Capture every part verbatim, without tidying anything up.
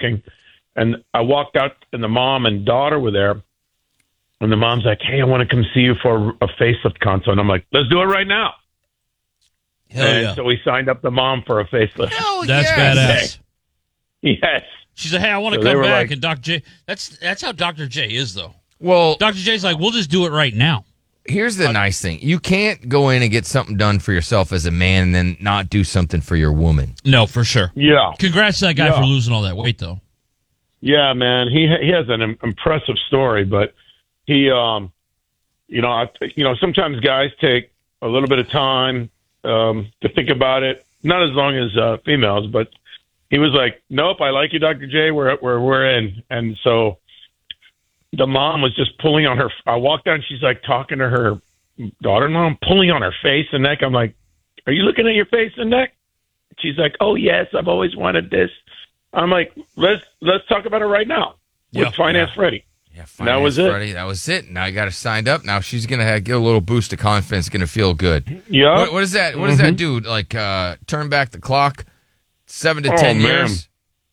talking, and I walked out, and the mom and daughter were there, and the mom's like, "Hey, I want to come see you for a facelift consult." And I'm like, "Let's do it right now." Hell and yeah. so we signed up the mom for a facelift. Hell That's yes. badass. Yes. She said, "Hey, I want to So they come were back." like- and Doctor J, that's that's how Doctor J is, though. Well, Doctor J's like, "We'll just do it right now." here's the nice thing. You can't go in and get something done for yourself as a man and then not do something for your woman. No, for sure. Yeah. Congrats to that guy Yeah. for losing all that weight, though. Yeah, man. He he has an im- impressive story, but he, um, you know, I, you know, sometimes guys take a little bit of time um, to think about it. Not as long as uh, females, but he was like, "Nope, I like you, Doctor J. We're we're we're in." And so the mom was just pulling on her. I walked down, she's like talking to her daughter-in-law, pulling on her face and neck. I'm like, "Are you looking at your face and neck?" She's like, "Oh yes, I've always wanted this." I'm like, "Let's let's talk about it right now with Yeah. Finance Freddy." Yeah, That was it. Freddie, that was it. Now I got her signed up. Now she's gonna have, get a little boost of confidence. Gonna feel good. Yeah. What, what does that? What does that do? Like uh, turn back the clock, seven to Oh, ten man. years.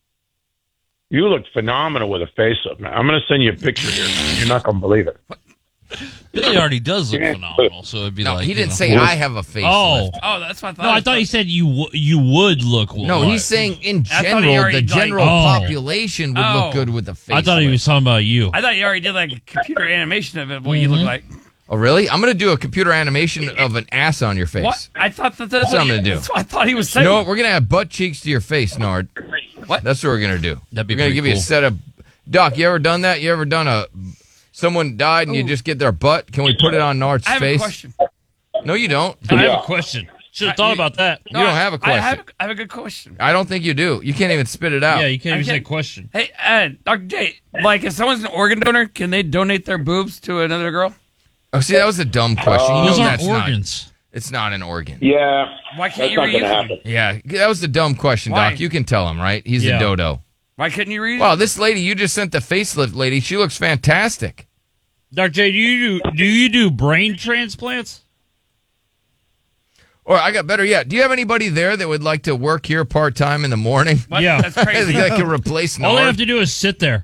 You look phenomenal with a face-up, man. I'm going to send you a picture here. You're not going to believe it. Billy already does look phenomenal, so it'd be No, like he you didn't know. say I have a face. Oh, Oh, that's what I thought. no, I thought he said you w- you would look. No, what? he's saying in I thought he general, already, the like- general Oh. population would Oh. look good with a face. I thought he was talking about you. I thought you already did like a computer animation of it, what you look like. Oh, really? I'm gonna do a computer animation of an ass on your face. What? I thought that that's, That's what I'm you- gonna do. That's what I thought he was You saying. know what? We're gonna have butt cheeks to your face, Nard. What? That's what we're gonna do. That'd be we're gonna pretty give you a cool. set of. Doc, you ever done that? You ever done a? Someone died and you just get their butt. Can we put it on Nard's I have face? a question. No, you don't. I have Yeah. a question. Should have I- thought you- about that. You don't have a I question. have, I have a good question. I don't think you do. You can't even spit it out. Yeah, you can't I even say can't- question. Hey, uh, Doctor J, like if someone's an organ donor, can they donate their boobs to another girl? Oh, see, that was a dumb question. You Those know aren't that's not- organs. it's not an organ. Yeah. Why can't That's you not reuse going to them? happen. Yeah, that was a dumb question, Why? Doc. You can tell him, right? He's Yeah. a dodo. Why couldn't you reuse Wow, them? this lady you just sent the facelift lady. She looks fantastic. Doctor J, do you do, do you do brain transplants? Or I got better yet. Do you have anybody there that would like to work here part time in the morning? What? Yeah. That's crazy. that can replace All they have Nard? to do is sit there.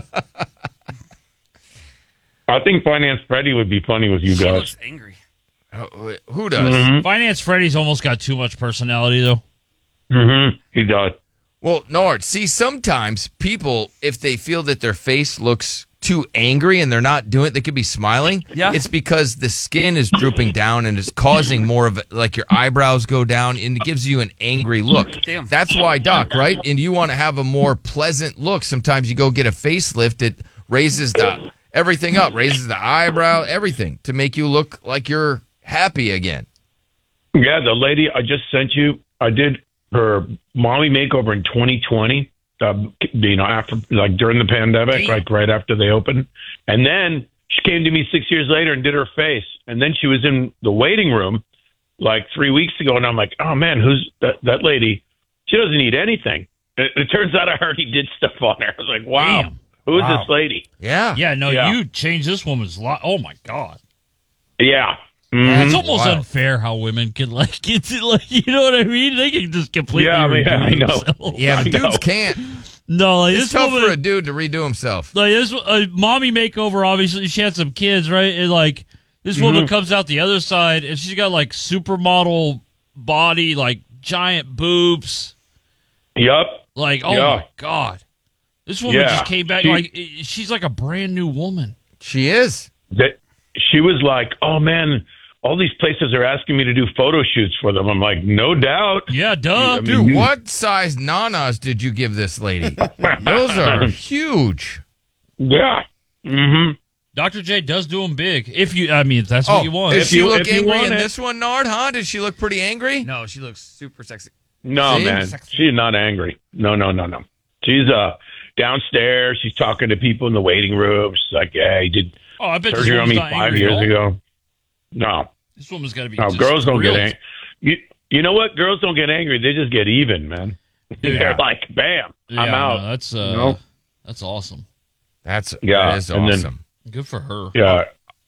I think Finance Freddy would be funny with you She guys. looks angry. Oh, who does? Mm-hmm. Finance Freddy's almost got too much personality, though. Mm-hmm. He does. Well, Nard, see, sometimes people, if they feel that their face looks too angry and they're not doing it, they could be smiling. Yeah. It's because the skin is drooping down and it's causing more of a, like your eyebrows go down and it gives you an angry look. Damn. That's why, Doc, right? And you want to have a more pleasant look. Sometimes you go get a facelift. It raises the everything up, raises the eyebrow, everything to make you look like you're happy again. Yeah, the lady I just sent you, I did her mommy makeover in twenty twenty. Um, you know, after like during the pandemic, like right after they opened, and then she came to me six years later and did her face, and then she was in the waiting room like three weeks ago, and I'm like, oh man, who's that? That lady? She doesn't need anything. It, it turns out I already did stuff on her. I was like, wow, Damn. who is Wow. this lady? Yeah. Yeah, no, Yeah. you changed this woman's life. Oh my god, Yeah. Mhm. it's almost Wild. unfair how women can like get to like you know what I mean? They can just completely Yeah, I mean, redo I know. themselves. Yeah, I but know. dudes can't. No, like It's this tough woman, for a dude to redo himself. like this uh, mommy makeover. Obviously, she had some kids, right? And like this woman comes out the other side, and she's got like supermodel body, like giant boobs. Yup. Like, oh Yeah. my god, this woman Yeah. just came back. She- like i- she's like a brand new woman. She is. That she was like, oh man, all these places are asking me to do photo shoots for them. I'm like, no doubt. Yeah, duh. I mean, Dude, you- what size nanas did you give this lady? Those are huge. Yeah. Mm-hmm. Doctor J does do them big. If you, I mean, if that's what you want. Did If she you- look if you angry want in it. this one, Nard, huh? Did she look pretty angry? No, she looks super sexy. No, See? man, she's not angry. No, no, no, no. She's uh downstairs. She's talking to people in the waiting room. She's like, yeah, he did Oh, I bet this surgery on woman's me not five angry years at all. ago. No, This woman's got to be. no, just girls don't get thrilled. angry. You, you know what? Girls don't get angry. They just get even, man. They're like, bam, Yeah, I'm out. no, that's uh, You know? that's awesome. That's Yeah, that is and then- awesome. Good for her. Yeah.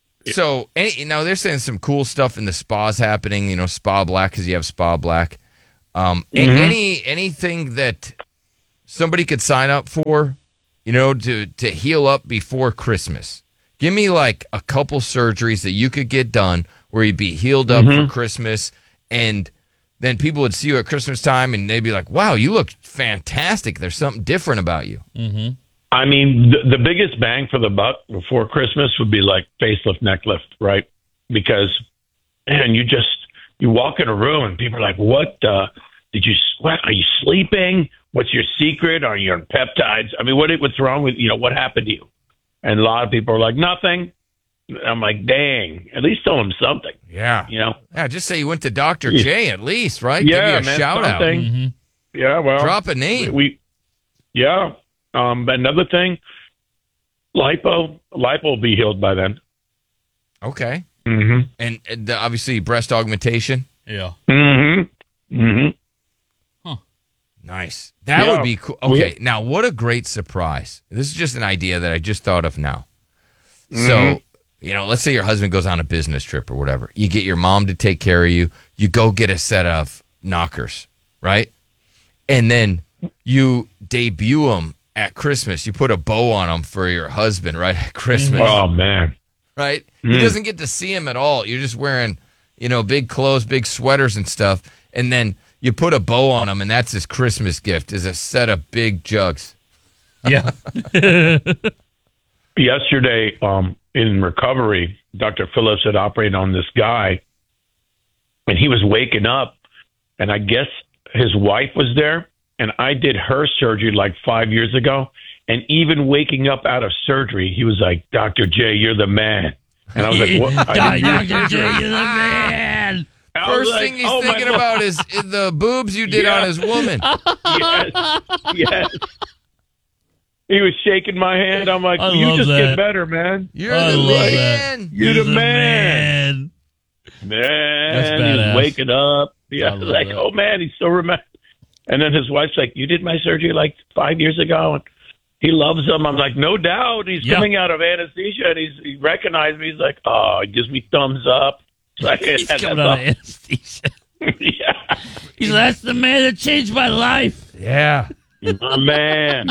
So, any, now they're saying some cool stuff in the spas happening. You know, Spa Black because you have Spa Black. Um, a- Mhm. any anything that somebody could sign up for, you know, to, to heal up before Christmas? Give me like a couple surgeries that you could get done where you'd be healed up Mm-hmm. for Christmas, and then people would see you at Christmas time and they'd be like, wow, you look fantastic. There's something different about you. Mm-hmm. I mean, the, the biggest bang for the buck before Christmas would be like facelift, neck lift, right? Because, man, you just, you walk in a room and people are like, what, uh, did you, what, are you sleeping? What's your secret? Are you on peptides? I mean, what, what's wrong with, you know, what happened to you? And a lot of people are like, nothing. I'm like, dang, at least tell them something, Yeah. you know? Yeah, just say you went to Doctor J at least, right? Yeah, Give you a man, shout out. something. Mm-hmm. Yeah, well. Drop a name. We, yeah. Um, another thing, lipo, lipo will be healed by then. Okay. Mm-hmm. And, and the, obviously breast augmentation. Yeah. Mm-hmm. Mm-hmm. Nice. That Yeah. would be cool. Okay, We- now what a great surprise. This is just an idea that I just thought of now. Mm-hmm. So, you know, let's say your husband goes on a business trip or whatever. You get your mom to take care of you. You go get a set of knockers, right? And then you debut them at Christmas. You put a bow on them for your husband, right, at Christmas, Oh, man. right? He Mm. doesn't get to see him at all. You're just wearing, you know, big clothes, big sweaters and stuff. And then you put a bow on him, and that's his Christmas gift, is a set of big jugs. Yeah. Yesterday, um, in recovery, Doctor Phillips had operated on this guy, and he was waking up, and I guess his wife was there, and I did her surgery like five years ago, and even waking up out of surgery, he was like, Doctor J, you're the man. And I was like, what? I didn't Doctor J, you're the man. I was First like, thing he's oh, my thinking God. about is, is the boobs you did Yeah. on his woman. Yes, yes. He was shaking my hand. I'm like, I you love just that. get better, man. You're I the love man. You're He's the man. man. Man, badass. he's waking up. I Yeah, love like, that. oh man, he's still remember. And then his wife's like, you did my surgery like five years ago, and he loves him. I'm like, no doubt. He's Yeah. coming out of anesthesia, and he's he recognized me. He's like, oh, he gives me thumbs up. Like, He's that's coming out of anesthesia. yeah, He's like, that's the man that changed my life. Yeah. my man.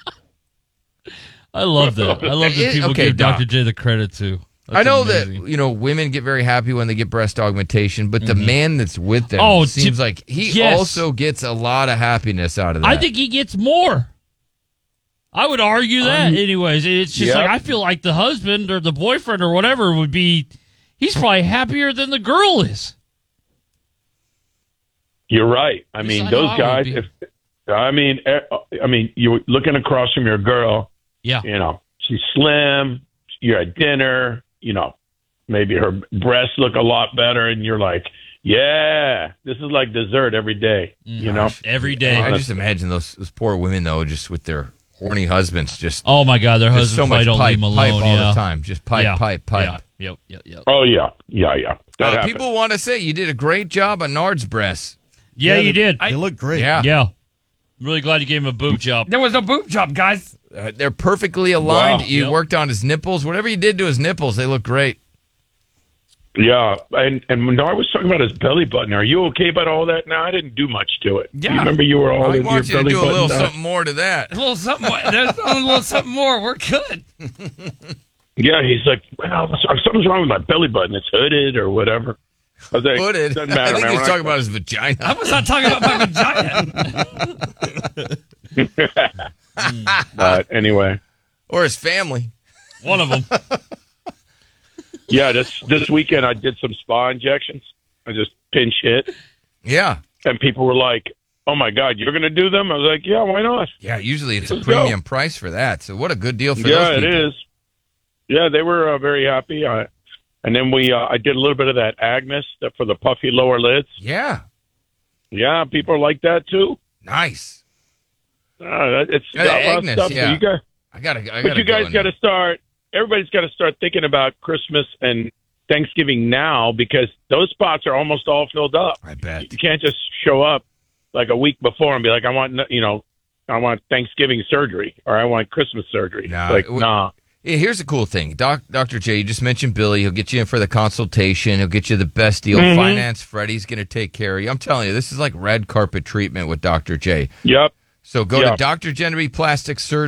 I love that. I love that It- people okay, give Doc. Doctor J the credit too. I That's know amazing. that, you know, women get very happy when they get breast augmentation, but the man that's with them Oh, seems t- like he yes. also gets a lot of happiness out of that. I think he gets more. I would argue that, Um, anyways. It's just yep. like I feel like the husband or the boyfriend or whatever would be. He's probably happier than the girl is. You're right. I At mean, least I know those I guys. would be. If I mean, eh, I mean, you're looking across from your girl. Yeah. You know, she's slim. You're at dinner. You know, maybe her breasts look a lot better, and you're like, yeah, this is like dessert every day. You know, Every day. I just imagine those, those poor women, though, just with their horny husbands, just, Oh my God, their just husbands so much probably don't pipe, leave them pipe alone. all yeah. the time. Just pipe, yeah. pipe, pipe. Yeah. Yep. Yep. Yep. oh yeah, yeah, yeah. That Uh, happens. people want to say you did a great job on Nard's breasts. Yeah, you did. They look great. Yeah. yeah. Really glad you gave him a boob job. There was no boob job, guys. Uh, they're perfectly aligned. Wow. You Yep. worked on his nipples. Whatever you did to his nipples, they look great. Yeah, and and when I was talking about his belly button, are you okay about all that? No, I didn't do much to it. Yeah. You remember you were all I in your want you to belly do a button. little down? something more to that. A little something more. There's a little something more. We're good. Yeah, he's like, well, something's wrong with my belly button. It's hooded or whatever. I was like, Hooded. Doesn't I matter, think man. he's When talking about his vagina. I was not talking about my vagina. But anyway, Or his family. One of them. yeah, this this weekend I did some spa injections. I just pinch hit, Yeah. and people were like, "Oh my God, you're going to do them?" I was like, "Yeah, why not?" Yeah, usually it's a Let's go. premium price for that. So what a good deal for Yeah, those it people. is. Yeah, they were uh, very happy. I, and then we, uh, I did a little bit of that Agnes that for the puffy lower lids. Yeah. Yeah, people like that too. Nice. Uh, that- it's Yeah, got a lot of Agnes, stuff. yeah. So you guys, I gotta I but gotta you guys go got to start. Everybody's got to start thinking about Christmas and Thanksgiving now because those spots are almost all filled up. I bet. You can't just show up like a week before and be like, I want, you know, I want Thanksgiving surgery or I want Christmas surgery. Nah, like, it would- nah. Yeah, here's the cool thing. Doc, Doctor J, you just mentioned Billy. He'll get you in for the consultation. He'll get you the best deal. Mhm. Finance Freddie's going to take care of you. I'm telling you, this is like red carpet treatment with Doctor J. Yep. So go Yeah. to Doctor Genevieve Plastic Surgery.